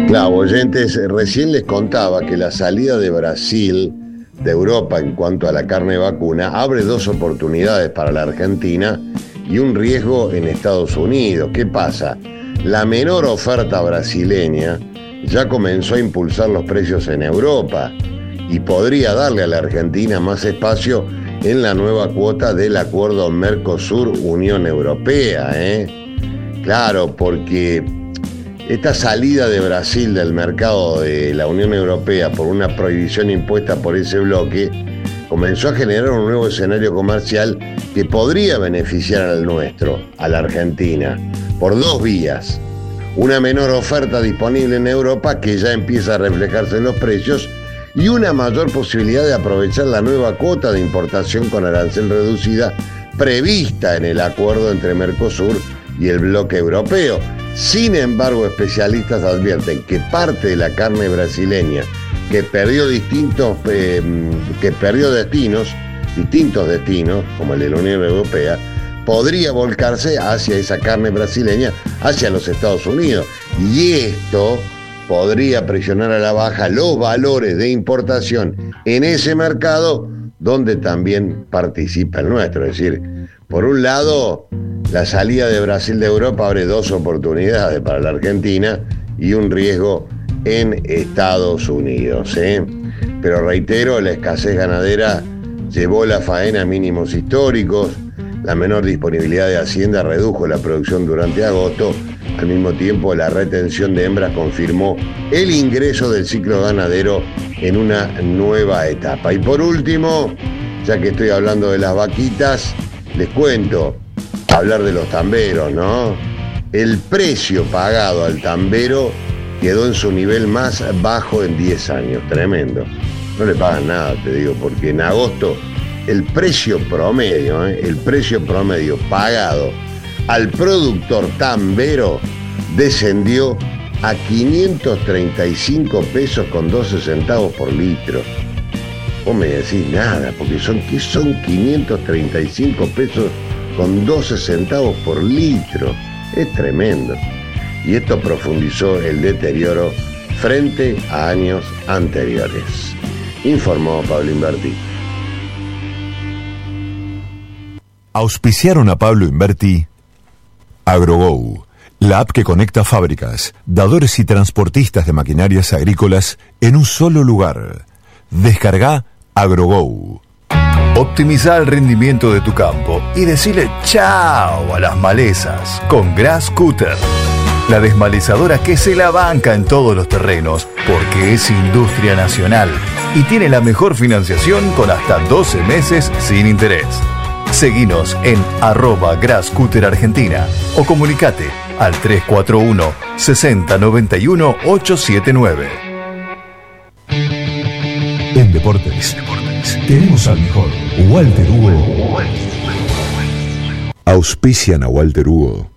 Claro, oyentes, recién les contaba que la salida de Brasil de Europa en cuanto a la carne vacuna abre dos oportunidades para la Argentina y un riesgo en Estados Unidos. ¿Qué pasa? La menor oferta brasileña ya comenzó a impulsar los precios en Europa y podría darle a la Argentina más espacio en la nueva cuota del acuerdo Mercosur-Unión Europea, Claro, porque esta salida de Brasil del mercado de la Unión Europea por una prohibición impuesta por ese bloque comenzó a generar un nuevo escenario comercial que podría beneficiar al nuestro, a la Argentina, por dos vías. Una menor oferta disponible en Europa que ya empieza a reflejarse en los precios y una mayor posibilidad de aprovechar la nueva cuota de importación con arancel reducida prevista en el acuerdo entre Mercosur y el bloque europeo. Sin embargo, especialistas advierten que parte de la carne brasileña que perdió distintos destinos, como el de la Unión Europea, podría volcarse hacia esa carne brasileña, hacia los Estados Unidos. Y esto podría presionar a la baja los valores de importación en ese mercado donde también participa el nuestro. Es decir, por un lado, la salida de Brasil de Europa abre dos oportunidades para la Argentina y un riesgo en Estados Unidos. Pero reitero, la escasez ganadera llevó la faena a mínimos históricos, la menor disponibilidad de hacienda redujo la producción durante agosto, al mismo tiempo la retención de hembras confirmó el ingreso del ciclo ganadero en una nueva etapa. Y por último, ya que estoy hablando de las vaquitas, les cuento, hablar de los tamberos, ¿no? El precio pagado al tambero quedó en su nivel más bajo en 10 años, tremendo. No le pagan nada, te digo, porque en agosto el precio promedio pagado al productor tambero descendió a 535 pesos con 12 centavos por litro. Vos me decís nada, porque son 535 pesos con 12 centavos por litro. Es tremendo. Y esto profundizó el deterioro frente a años anteriores. Informó Pablo Inverti. Auspiciaron a Pablo Inverti AgroGo, la app que conecta fábricas, dadores y transportistas de maquinarias agrícolas en un solo lugar. Descarga AgroGo. Optimiza el rendimiento de tu campo y decile chao a las malezas con Grass Cutter. La desmalezadora que se la banca en todos los terrenos porque es industria nacional y tiene la mejor financiación con hasta 12 meses sin interés. Seguinos en @GrassCutterArgentina o comunicate al 341 60 91 879. En Deportes tenemos al mejor Walter Hugo. Auspician a Walter Hugo